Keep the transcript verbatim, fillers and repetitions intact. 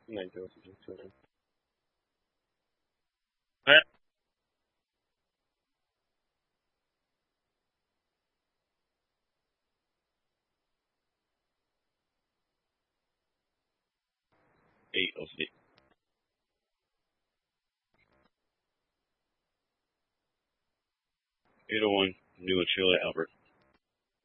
nine zero six seven. Eh, eight oh six. eight oh one, New Chile, Albert.